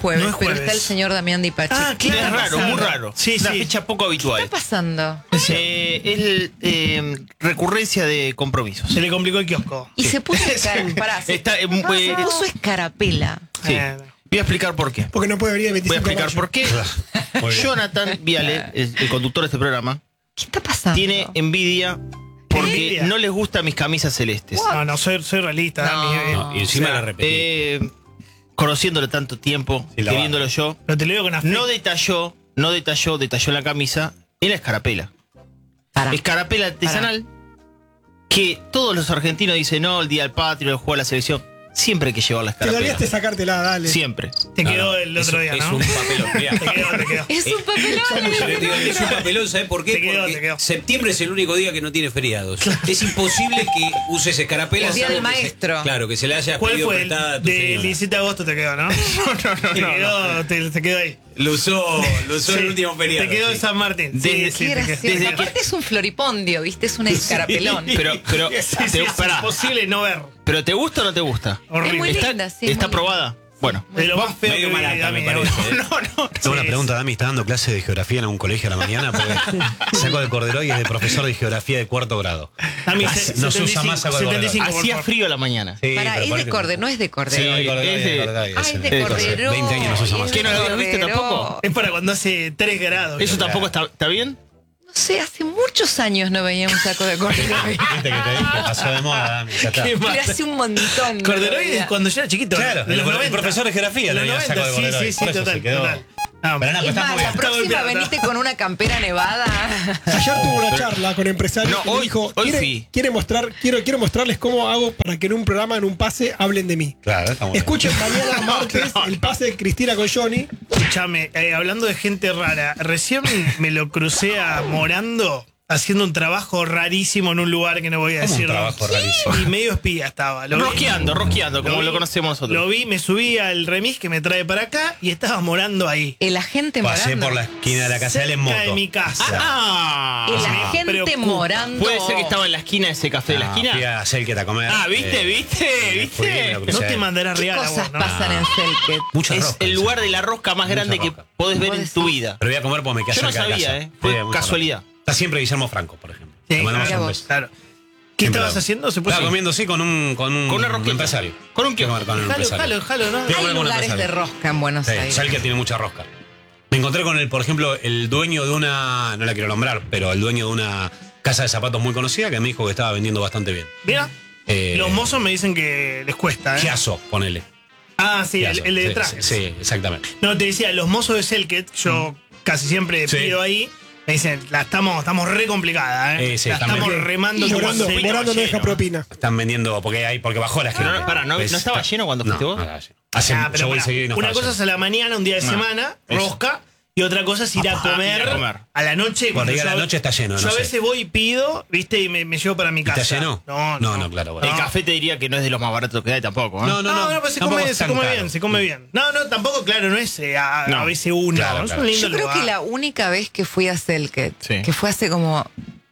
jueves, No es pero jueves. está el señor Damián Di Pacheco. Ah, ¿Qué claro. está Es raro, pasando? muy raro. Sí, Una sí. fecha poco ¿Qué habitual. está pasando? Recurrencia de compromisos. Se le complicó el kiosco. Y se puso pará, se puso escarapela. Sí. Eh, Voy a explicar por qué. Porque no puede venir el Voy a 25 de explicar mayo. por qué. Jonathan Viale, el conductor de este programa, ¿Qué está pasando? tiene envidia porque ¿Envidia? no les gustan mis camisas celestes. No, soy realista. No. Dami, No, y encima la repetí. Conociéndolo tanto tiempo, Sí, la queriéndolo yo, Pero te lo digo con afecto. detalló la camisa en la escarapela. Pará. Escarapela artesanal que todos los argentinos dicen, no, el día del patrio, el juego de la selección. Siempre hay que llevar la Te la escarapela. olvidaste sacártela, dale. Siempre. Te quedó el otro día, Es ¿no? un papelón. Mirá. Te quedó. Es un papelón. Yo te digo, es un papelón, ¿sabes por qué? Te quedó, Porque te quedó. septiembre es el único día que no tiene feriados. Es imposible que uses escarapela. El día salvo del que se- maestro. claro, que se le haya ¿Cuál pedido fue el prestada a tu del señora. 17 de agosto te quedó, no? Te quedó ahí. Lo usó Sí, el último feriado. Te quedó sí. en San Martín. Desde- Sí, Qué te gracioso. quedó. Aparte es un floripondio, ¿viste? Es un escarapelón. Pero Sí, sí, es pará. imposible no ver. ¿Pero te gusta o no te gusta? Es muy Horrible. linda, sí. ¿Está muy probada? Bueno. De lo más feo Medio que vi, malata, Dami, me parece, ¿eh? No. Tengo una pregunta, Dami. ¿Está dando clase de geografía en algún colegio a la mañana? Porque saco de Corderoy y es de profesor de geografía de cuarto grado. Dami, No se usa más saco de Corderoy. 75, por Hacía favor. frío a la mañana. Sí, Pará, pero es de ponete- Cordero, no es de Sí, Cordero. de Corderoy, es de- de Corderoy. Ah, ese. es de Cordero. 20 años no se usa más. ¿Qué no lo viste tampoco? Es para cuando hace 3 grados. ¿Eso tampoco está bien? No sé, hace muchos años no veía un saco de Cordero. Viste que te dije, pasó de moda, Dami. Ya está. Qué mal. Pero hace un montón. no Corderoy veía. es cuando yo era chiquito. Claro, de los el 90. profesor de geografía De los tenía saco de 90, Corderoy. sí, por eso total, se quedó. total. No, Pero nada, Es está más, muy la bien. Está próxima golpeado, veniste con una campera nevada. Ayer tuve una charla con empresarios No, que me hoy- dijo, hoy sí. quiero mostrarles cómo hago para que en un programa, en un pase, hablen de mí. Claro, está muy bien. Escuchen mañana martes el pase de Cristina con Johnny. Escuchame, hablando de gente rara, recién me lo crucé a Morando haciendo un trabajo rarísimo en un lugar que no voy a ¿Cómo un decir. trabajo rarísimo? Y medio espía estaba. Lo vi. Rosqueando, como vi, lo conocemos nosotros. Lo vi, me subí al remis que me trae para acá y estaba morando ahí. El agente Pasé morando. por la esquina de la casa de él en Cerca moto. de mi casa. Ah, El me agente preocupa. morando. puede ser que estaba en la esquina de ese café de la Fui esquina. a Selket a comer. Ah, ¿viste? fui, me lo No crucé. te mandarás ¿Qué real a vos, cosas ¿no? pasan en Selket? Muchas Es roscas. el lugar de la rosca más grande que rosca. podés ver ¿Vos en tu decís? vida. Pero voy a comer porque me queda Yo no cerca de sabía, casa. fue Sí, mucha casualidad. rosca. Está siempre Guillermo Franco, por ejemplo. Sí, Le mandamos claro, un beso. claro. ¿Qué Siempre estabas lo- haciendo? ¿Se puede Estaba comiendo, sí, con un Con una rosquita. empresario. ¿Con un qué? Fui a comer con un empresario. Jalo, ¿no? Fui a Hay comer con un lugares de empresario. rosca en Buenos Sí, Aires. Selket tiene mucha rosca. Me encontré con el, por ejemplo, el dueño de una, no la quiero nombrar, pero el dueño de una casa de zapatos muy conocida que me dijo que estaba vendiendo bastante bien. Mira, Eh, los mozos me dicen que les cuesta, ¿eh? Giasso, ponele. Ah, sí, Giasso, el de sí, trajes. Sí, exactamente. No, te decía, los mozos de Selket, yo casi siempre Sí. pido ahí, me dicen, estamos re complicada, ¿eh? Sí, la están estamos bien. remando como Morando, aceite Morando no deja lleno. propina. Están vendiendo, porque bajó la gente. Pero no estaba lleno cuando fuiste vos. No estaba lleno. Hace, Ah, pero yo voy pará, seguido y no una estaba cosa es lleno. a la mañana, un día de semana, eso. rosca, y otra cosa es ir a comer, ir a comer. a la noche. Cuando llega la yo- noche está lleno, Yo no a sé. veces voy y pido, viste, y me llevo para mi casa. ¿Está lleno? No, claro. Bueno. El café te diría que no es de los más baratos que hay tampoco. ¿eh? No, No, pues se tampoco come, es se tan come caro. bien, se come bien. No, tampoco, claro, no es a No. veces uno, Claro, es claro. un lindo Yo creo lugar. que la única vez que fui a Selket, Sí. que fue hace como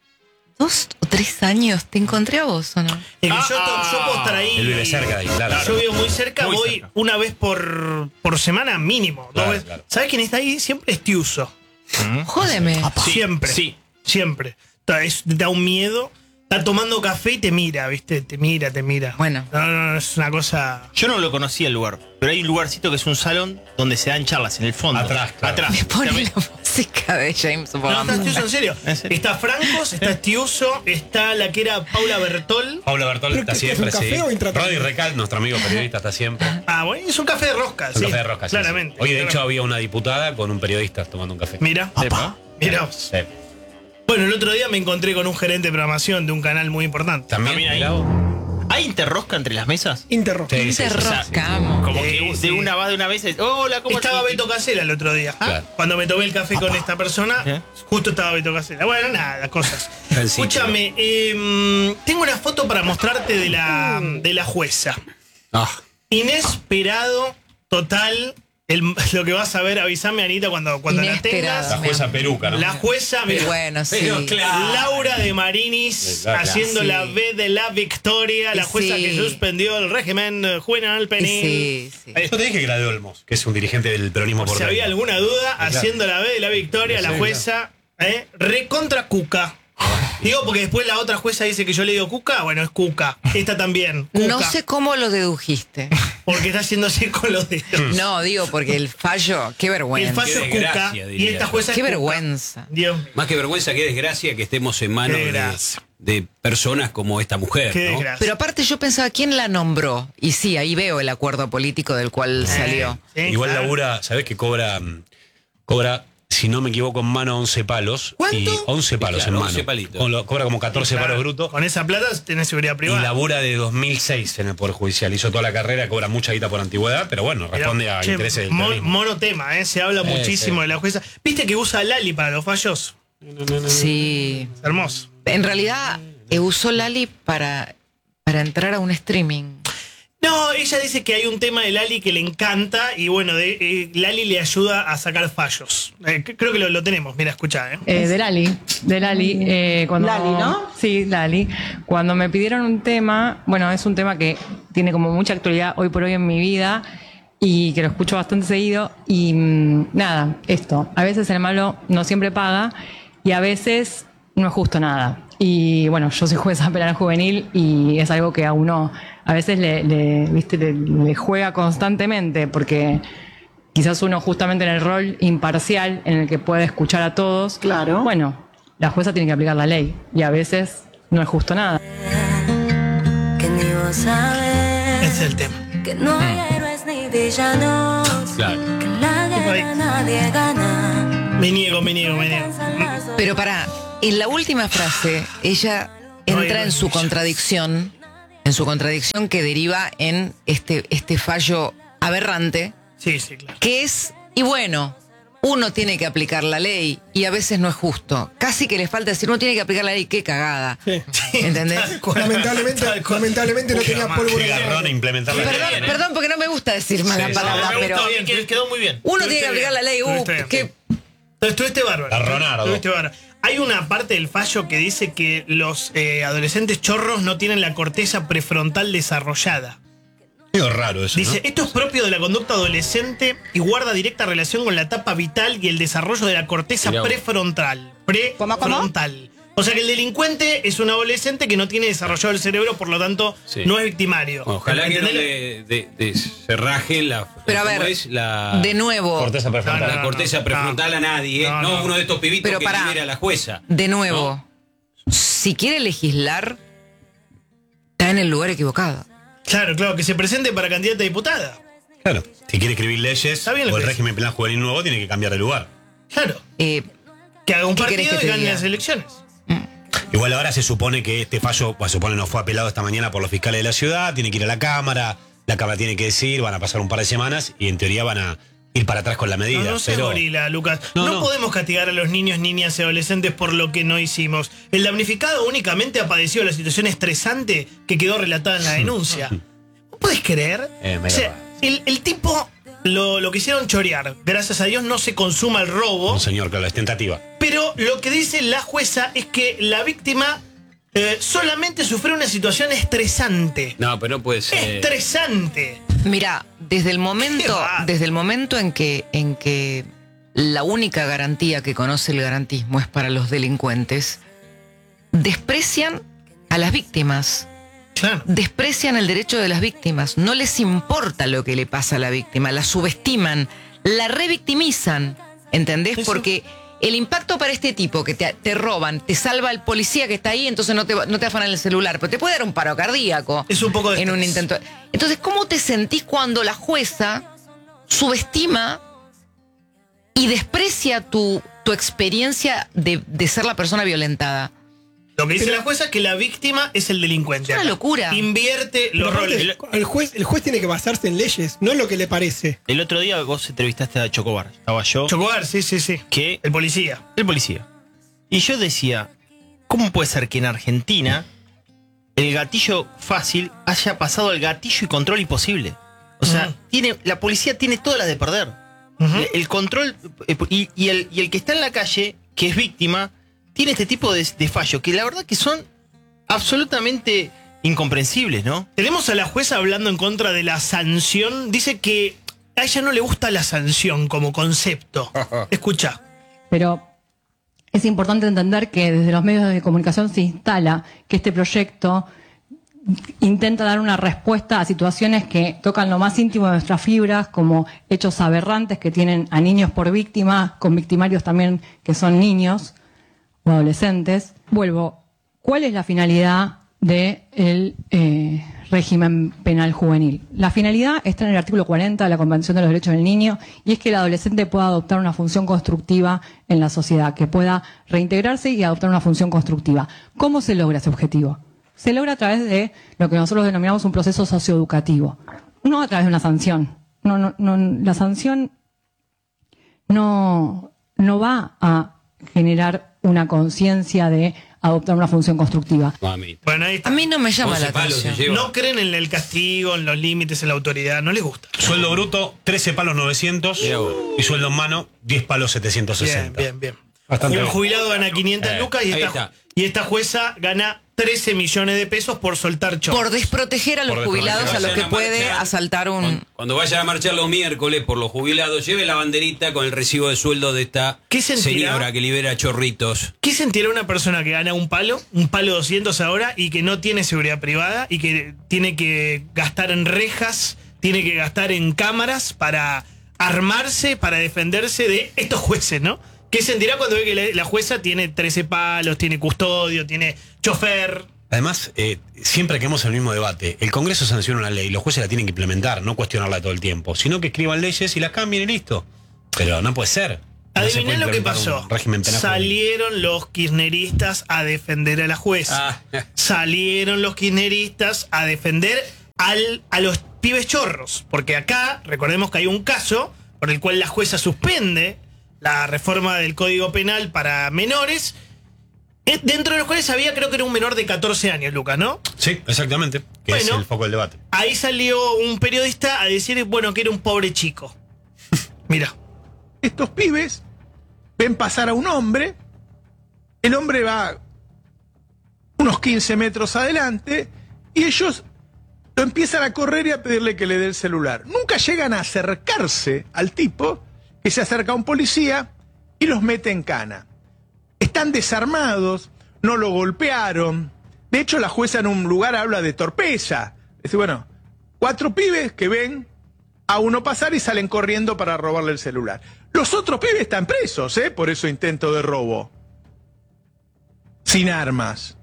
2 o 3 años, ¿te encontré a vos o no? Es que yo puedo estar ahí. Él vive cerca de ahí, claro. Yo vivo muy cerca, Muy voy cerca. una vez por semana mínimo. Claro, dos veces. claro. ¿Sabes quién está ahí? Siempre es Tiuso. Jódeme. Sí, Siempre. sí. Siempre. Te da un miedo. Está tomando café y te mira, ¿viste? Te mira. Bueno. No, es una cosa. Yo no lo conocía el lugar, pero hay un lugarcito que es un salón donde se dan charlas en el fondo. Atrás, claro. Atrás. Me pone la música de James No, Bond. está Tiuso en serio. ¿En serio? Está Francos, está Tiuso, está la que era Paula Bertol. Paula Bertol ¿Pero está qué es, siempre, un café sí. o intratable? Roddy Recal, nuestro amigo periodista, está siempre. Ah, bueno, es un café de rosca, Un sí. café de rosca, sí, claramente. sí. Hoy, de hecho, había una diputada con un periodista tomando un café. Mira. Epa. Mira. Sí. Bueno, el otro día me encontré con un gerente de programación de un canal muy importante. También, También ahí. mirá vos. ¿Hay interrosca entre las mesas? Interro. Sí, sí, sí, sí. Interroscamos. Como que Sí. de una vas de una vez. Hola, ¿cómo Estaba estás? Beto Casella el otro día. Claro. Cuando me tomé el café con esta persona, ¿Eh? justo estaba Beto Casella. Bueno, nada, las cosas. Está en sitio. Escúchame, tengo una foto para mostrarte de la jueza. Ah, Inesperado, total. lo que vas a ver, avísame, Anita, cuando la Inesperado. tengas. La jueza peruca, ¿no? La jueza, mira, Bueno, sí. Pero claro. Laura de Marinis Claro. haciendo Sí. la B de la victoria, la Y jueza sí. que suspendió el régimen juvenil penal. Sí, sí. Yo te dije que era de Olmos, que es un dirigente del peronismo Si porteño. había alguna duda, Claro. haciendo la B de la victoria, la jueza recontra Cuca. Digo, porque después la otra jueza dice que yo le digo Cuca, bueno, es Cuca. Esta también, Cuca. No sé cómo lo dedujiste. Porque está haciendo así con los dedos. No, digo, porque el fallo, qué El vergüenza. fallo es Qué Cuca desgracia, y diría esta yo. jueza es Qué Cuca. vergüenza. Dios mío, Más que vergüenza, qué desgracia que estemos en manos Qué desgracia. de personas como esta mujer, qué ¿no? desgracia. Pero aparte yo pensaba, ¿quién la nombró? Y sí, ahí veo el acuerdo político del cual salió. Sí, Igual claro. labura, ¿sabés que cobra, si no me equivoco, en mano 11 palos? ¿Cuánto? Y 11 palos Claro, en 11 mano. palitos. Cobra como 14 Claro, palos brutos. Con esa plata tenés seguridad Y privada. labura de 2006 en el Poder Judicial. Hizo toda la carrera, cobra mucha guita por antigüedad, pero bueno, responde a Che, intereses del mon- peronismo. monotema, se habla muchísimo sí. de la jueza. ¿Viste que usa Lali para los fallos? Sí. Es hermoso. En realidad, usó Lali para entrar a un streaming. No, ella dice que hay un tema de Lali que le encanta y bueno, Lali le ayuda a sacar fallos. Creo que lo tenemos, mira, escuchá. De Lali, cuando, Lali, ¿no? Sí, Lali. Cuando me pidieron un tema, bueno, es un tema que tiene como mucha actualidad hoy por hoy en mi vida y que lo escucho bastante seguido y nada, esto, a veces el malo no siempre paga y a veces no es justo nada. Y bueno, yo soy jueza penal juvenil y es algo que a uno a veces le juega constantemente porque quizás uno justamente en el rol imparcial en el que puede escuchar a todos, Claro. bueno, la jueza tiene que aplicar la ley y a veces no es justo nada. Que ni vos sabés Ese es el tema. que no hay héroes ni villanos, Claro. que en la guerra nadie gana. Me niego. Pero en la última frase, ella entra Ay, en su no, contradicción, que deriva en este fallo aberrante, Sí, claro. que es, y bueno, uno tiene que aplicar la ley y a veces no es justo. Casi que le falta decir, uno tiene que aplicar la ley, qué cagada. Sí. ¿Entendés? Tal cual. Lamentablemente no tenía pólvora. Qué garrón implementar la ley. Perdón, porque no me gusta decir malas Sí, palabras, Me pero gustó bien, quedó muy bien. uno tiene que aplicar la ley. Estuviste bien. Que Estuviste bárbaro. Garronardo. Estuviste bárbaro. Hay una parte del fallo que dice que los adolescentes chorros no tienen la corteza prefrontal desarrollada. Medio raro eso, Dice, ¿no? esto es propio de la conducta adolescente y guarda directa relación con la etapa vital y el desarrollo de la corteza Mirá vos. prefrontal. ¿Cómo? Prefrontal. O sea que el delincuente es un adolescente que no tiene desarrollado el cerebro, por lo tanto Sí. no es victimario. Bueno, ojalá que no ¿Entendés? se raje la, Pero a ¿cómo ver, es? La, de nuevo, Corteza prefrontal. la corteza prefrontal a nadie, no uno de estos pibitos Pero que pará. libera a la jueza. de nuevo, si quiere legislar, está en el lugar equivocado. Claro, que se presente para candidata a diputada. Claro. Si quiere escribir leyes Está bien lo o el que régimen penal juvenil nuevo, tiene que cambiar de lugar. Claro. Eh, Que haga un ¿Qué querés partido que y te gane diga? las elecciones. Igual ahora se supone que este fallo, no fue apelado esta mañana por los fiscales de la ciudad, tiene que ir a la Cámara tiene que decir, van a pasar un par de semanas y en teoría van a ir para atrás con la medida. No seas pero gorila, Lucas. No, No no. podemos castigar a los niños, niñas y adolescentes por lo que no hicimos. El damnificado únicamente ha padecido la situación estresante que quedó relatada en la denuncia. ¿No puedes creer? Me O sea, el tipo lo quisieron chorear. Gracias a Dios no se consuma el robo. no, señor, claro, es tentativa. Pero lo que dice la jueza es que la víctima solamente sufrió una situación estresante. No, pero no puede ser. Estresante. Mira, desde el momento va. en que la única garantía que conoce el garantismo es para los delincuentes, desprecian a las víctimas, Claro. desprecian el derecho de las víctimas, no les importa lo que le pasa a la víctima, la subestiman, la revictimizan, ¿entendés? Eso. Porque el impacto para este tipo que te roban, te salva el policía que está ahí, entonces no te afanan el celular, pero te puede dar un paro cardíaco. Es un poco de en un estrés. intento. Entonces, ¿cómo te sentís cuando la jueza subestima y desprecia tu experiencia de ser la persona violentada? Lo que dice la jueza es que la víctima es el delincuente. Es una acá. locura. Invierte Pero los aparte, roles. el juez tiene que basarse en leyes, no en lo que le parece. El otro día vos entrevistaste a Chocobar. Estaba yo, Chocobar, sí. que El policía. el policía. Y yo decía, ¿cómo puede ser que en Argentina el gatillo fácil haya pasado al gatillo y control imposible? O sea, la policía tiene todas las de perder. El control y el que está en la calle, que es víctima, tiene este tipo de fallos que la verdad que son absolutamente incomprensibles, ¿no? Tenemos a la jueza hablando en contra de la sanción. Dice que a ella no le gusta la sanción como concepto. Escucha. Pero es importante entender que desde los medios de comunicación se instala que este proyecto intenta dar una respuesta a situaciones que tocan lo más íntimo de nuestras fibras, como hechos aberrantes que tienen a niños por víctima, con victimarios también que son niños o adolescentes. Vuelvo, ¿cuál es la finalidad del régimen penal juvenil? La finalidad está en el artículo 40 de la Convención de los Derechos del Niño, y es que el adolescente pueda adoptar una función constructiva en la sociedad, que pueda reintegrarse y adoptar una función constructiva. ¿Cómo se logra ese objetivo? Se logra a través de lo que nosotros denominamos un proceso socioeducativo, no a través de una sanción. La sanción no va a generar una conciencia de adoptar una función constructiva. Bueno, ahí está. A mí no me llama la 11 palos se atención. lleva. No creen en el castigo, en los límites, en la autoridad. No les gusta. Sueldo bruto, 13 palos 900. Mirá vos. Y sueldo en mano, 10 palos 760. Bien. Bastante Un bien. jubilado gana 500 lucas ahí está. y esta jueza gana 13 millones de pesos por soltar chorros. Por desproteger a los Por jubilados a desproteger. los que puede asaltar un... Cuando vayan a marchar los miércoles por los jubilados, lleve la banderita con el recibo de sueldo de esta ¿Qué sentirá? señora que libera chorritos. ¿Qué sentirá una persona que gana un palo 200 ahora, y que no tiene seguridad privada y que tiene que gastar en rejas, tiene que gastar en cámaras para armarse, para defenderse de estos jueces, ¿no? ¿Qué sentirá cuando ve que la jueza tiene 13 palos, tiene custodio, tiene chofer? Además, siempre que hemos el mismo debate, el Congreso sanciona una ley, los jueces la tienen que implementar, no cuestionarla todo el tiempo, sino que escriban leyes y las cambien y listo. Pero no puede ser. No se Adiviná puede lo que implementar pasó. un régimen penal. Salieron los kirchneristas a defender a la jueza. Salieron los kirchneristas a defender a los pibes chorros. Porque acá, recordemos que hay un caso por el cual la jueza suspende la reforma del Código Penal para menores, dentro de los cuales había, creo que era un menor de 14 años, Lucas, ¿no? Sí, exactamente, que es Bueno. el foco del debate. Ahí salió un periodista a decir, bueno, que era un pobre chico. Mira. Estos pibes ven pasar a un hombre, el hombre va unos 15 metros adelante y ellos lo empiezan a correr y a pedirle que le dé el celular. Nunca llegan a acercarse al tipo, que se acerca a un policía y los mete en cana. Están desarmados, no lo golpearon. De hecho, la jueza en un lugar habla de torpeza. Dice, bueno, 4 pibes que ven a uno pasar y salen corriendo para robarle el celular. Los otros pibes están presos, por eso intento de robo. Sin armas.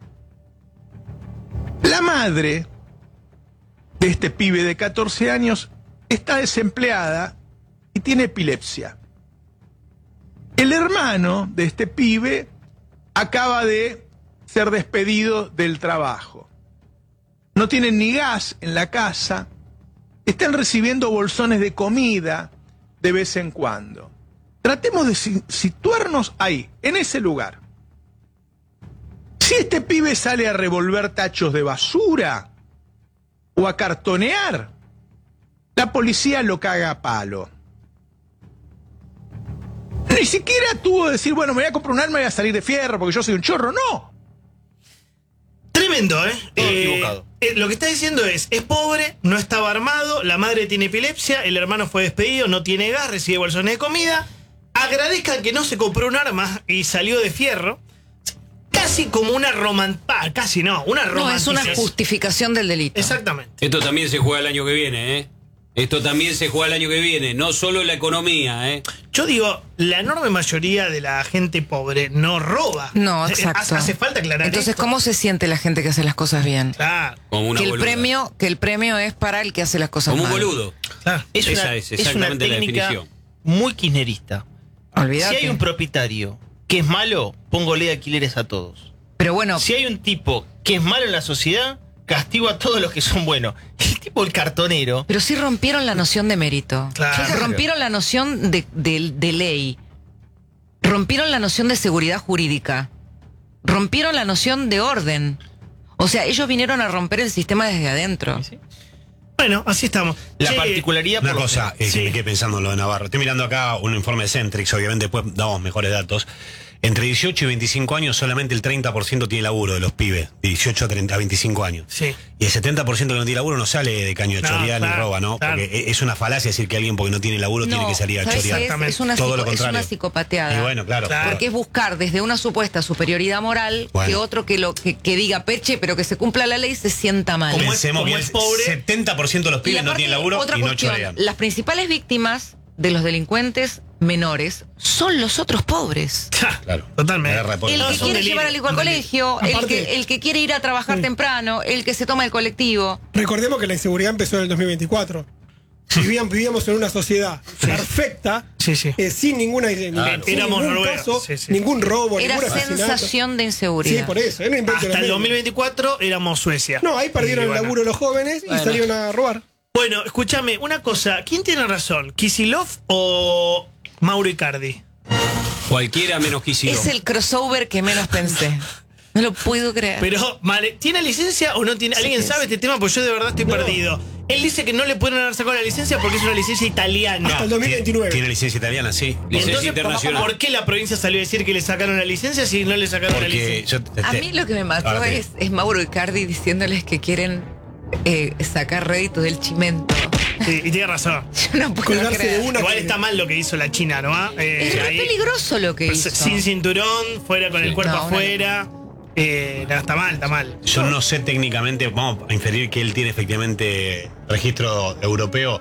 La madre de este pibe de 14 años está desempleada y tiene epilepsia. El hermano de este pibe acaba de ser despedido del trabajo. No tienen ni gas en la casa. Están recibiendo bolsones de comida de vez en cuando. Tratemos de situarnos ahí, en ese lugar. Si este pibe sale a revolver tachos de basura o a cartonear, la policía lo caga a palo. Ni siquiera tuvo que decir, bueno, me voy a comprar un arma y voy a salir de fierro porque yo soy un chorro. No. Tremendo, ¿eh? Todo equivocado. Lo que está diciendo es pobre, no estaba armado, la madre tiene epilepsia, el hermano fue despedido, no tiene gas, recibe bolsones de comida. Agradezcan que no se compró un arma y salió de fierro. Casi como una casi no, una No, es una romantización. justificación del delito. Exactamente. Esto también se juega el año que viene, ¿eh? Esto también se juega el año que viene, no solo la economía, ¿eh? Yo digo, la enorme mayoría de la gente pobre no roba. No, exacto. Hace falta aclarar Entonces, esto. ¿cómo se siente la gente que hace las cosas bien? Claro, Como una Que boluda. el premio es para el que hace las cosas Como un mal. boludo. claro. Esa es exactamente la técnica definición. muy kirchnerista. Olvídate. Si hay un propietario que es malo, póngole alquileres a todos. Pero bueno, Si hay un tipo que es malo en la sociedad, castigo a todos los que son buenos. El tipo, el cartonero, pero sí rompieron la noción de mérito. Claro. Rompieron la noción de ley. Rompieron la noción de seguridad jurídica. Rompieron la noción de orden. O sea, ellos vinieron a romper el sistema desde adentro. Bueno, así estamos. La Che, particularidad Una por lo cosa que- que me quedé pensando en lo de Navarro. Estoy mirando acá un informe de Centrix, obviamente después damos mejores datos. Entre 18 y 25 años solamente el 30% tiene laburo de los pibes, de 18 a 25 años. Sí. Y el 70% que no tiene laburo no sale de caño de No, chorear ni claro, roba, ¿no? claro. Porque es una falacia decir que alguien porque no tiene laburo tiene que salir a ¿sabes chorear. qué es una, Todo lo es contrario. una psicopateada. Y bueno, claro. Claro. Porque es buscar desde una supuesta superioridad moral Bueno. que otro que diga peche, pero que se cumpla la ley se sienta mal. Pensemos como que es el pobre- 70% de los Y pibes no aparte, tienen laburo otra y no cuestión, chorean. las principales víctimas de los delincuentes menores son los otros pobres. Claro. Totalmente. Agarra de pobre. El No, que es un quiere delirio, llevar al hijo al un delirio. colegio, Aparte- el que quiere ir a trabajar temprano, el que se toma el colectivo. Recordemos que la inseguridad empezó en el 2024. Vivíamos en una sociedad perfecta, Sí, sí. sin ninguna sin Éramos ningún noruegos, caso, sí, sí. ningún robo, Era ningún asesinato. sensación de inseguridad. Sí, por eso. Era un invento de Hasta el los medios. 2024 éramos Suecia. No, ahí perdieron Y el bueno. laburo los jóvenes y salieron a robar. Bueno, escúchame, una cosa. ¿Quién tiene razón? ¿Kicillof o Mauro Icardi? Cualquiera menos Kicillof. Es el crossover que menos pensé. No lo puedo creer. Pero, vale, ¿tiene licencia o no tiene? ¿Alguien sabe este tema? Pues yo de verdad estoy perdido. Él dice que no le pueden haber sacado la licencia porque es una licencia italiana. Hasta el 2029. Tiene licencia italiana, sí. Y Licencia entonces, internacional. ¿por qué la provincia salió a decir que le sacaron la licencia si no le sacaron la Porque licencia? yo A mí lo que me mató ahora te- es Mauro Icardi diciéndoles que quieren sacar rédito del chimento. Sí, y tiene razón. Yo no puedo Colgarse creer. de una. Igual que- está mal lo que hizo la China, ¿no? Es re Ahí, peligroso lo que pues, hizo. sin cinturón, fuera con el cuerpo No, una afuera. No, está mal, está mal. Yo no sé técnicamente, vamos a inferir que él tiene efectivamente registro europeo.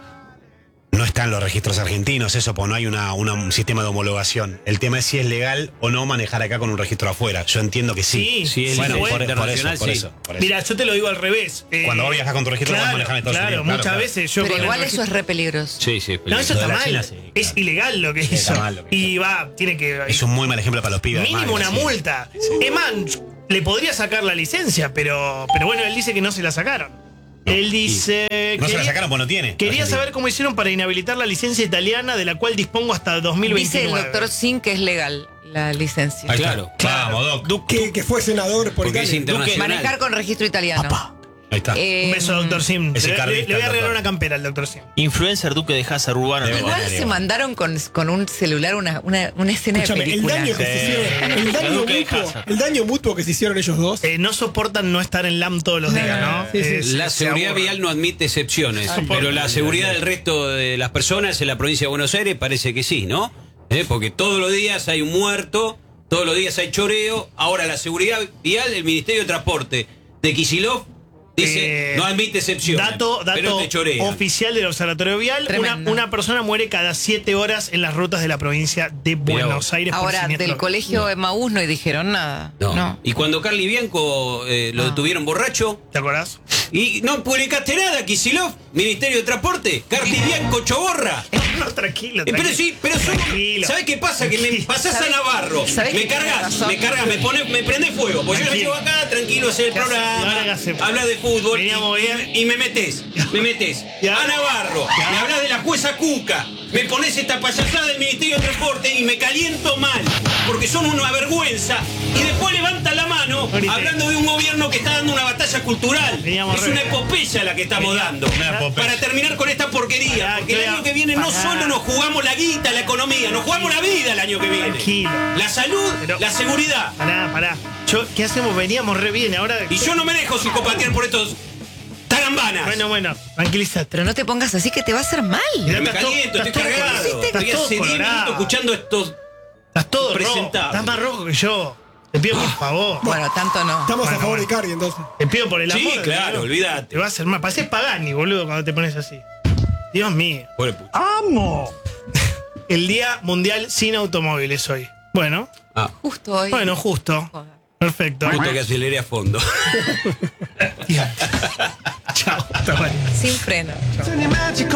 No están los registros argentinos, eso, porque no hay un sistema de homologación. El tema es si es legal o no manejar acá con un registro afuera. Yo entiendo que sí. Sí, es bueno, fue por internacional, por sí. eso. Mira, yo te lo digo al revés. Cuando vos viajas con tu registro, claro, vas a manejar en Estados claro, Unidos. Claro, muchas claro. veces yo Pero con el igual eso registro- es re peligroso. Sí, sí. No, eso Lo está de la mal. China, sí, Es claro. ilegal lo que Está hizo. mal lo que Y va, tiene que. Es un muy mal ejemplo para los pibes. mínimo además, una sí. multa. Es más, le podría sacar la licencia, pero bueno, él dice que no se la sacaron. Él dice. No se la sacaron porque no tiene. Quería Argentina. saber cómo hicieron para inhabilitar la licencia italiana de la cual dispongo hasta 2029. Dice el doctor Sin que es legal la licencia. Ahí está. Claro. Vamos, Doc. Que fue senador por Porque es Italia. internacional. Manejar con registro italiano. Ahí está. Un beso, doctor Sim. Ese Le carrista, voy a regalar doctor. una campera al doctor Sim. Influencer Duque de Hazard Urbano. Igual se mandaron con un celular una escena Escúchame, de el película. daño que se hicieron, el daño mutuo que se hicieron ellos dos. No soportan no estar en LAM todos los días, ¿no? Sí, sí. La se seguridad aburren. vial no admite excepciones, pero la seguridad del resto de las personas en la provincia de Buenos Aires parece que sí, ¿no? Porque todos los días hay un muerto, todos los días hay choreo. Ahora la seguridad vial, el Ministerio de Transporte de Kicillof dice no admite excepciones. Dato pero te chorean. oficial del Observatorio Vial. Tremendo. Una persona muere cada 7 horas en las rutas de la provincia de Buenos Aires. por Ahora, siniestro. del colegio Emaús no dijeron nada. No. Y cuando Carly Bianco lo detuvieron borracho, ¿Te acordás? y no publicaste nada, Kicillof, Ministerio de Transporte, Carly Bianco Choborra. No, tranquilo. Pero sí, pero ¿sabes qué pasa? Que me pasás a ¿Sabés- Navarro, sabés me que tenés cargas, razón? me prende fuego. Pues yo la Tranquilo. llevo acá, tranquilo, hacer el ¿Qué hace? ¿Y ahora programa, qué hacemos? habla de fútbol Veníamos bien. y me metes Ya. a Navarro, Ya. me hablas de la jueza Cuca, me pones esta payasada del Ministerio de Transporte y me caliento mal, porque son una vergüenza. Y después levanta la mano Ahorita. hablando de un gobierno que está dando una batalla cultural. Veníamos Es re una bien. epopeya la que estamos dando. Una epopeya. Para terminar con esta porquería. Pará, Porque el que año que viene no pará. solo nos jugamos la guita, la economía, nos jugamos la vida el año que viene. Tranquilo. La salud, Pero- la seguridad. Pará. ¿Qué hacemos? Veníamos re bien. Ahora. Y yo no me dejo psicopatear por estos tarambanas. Bueno, tranquilízate. Pero no te pongas así que te va a hacer mal. Pero me estás todo- caliento, estoy estás todo- cargado. estás Estoy todo hace 10 colorado. minutos escuchando estos. Estás todo rojo. Presentable. Estás más rojo que yo. Te pido por favor. Bueno, tanto no. Estamos a Bueno, favor bueno. de Cari entonces. Te pido por el amor. Sí, claro, Dios. olvídate. Te va a hacer mal. Pareces Pagani, boludo, cuando te pones así. Dios mío. Pobre puto. El Día Mundial sin Automóviles hoy. Bueno, Justo hoy. bueno, justo. Joder. Perfecto. Justo que aceleré a fondo. Chao. Hasta mañana. Sin freno. Turn your magic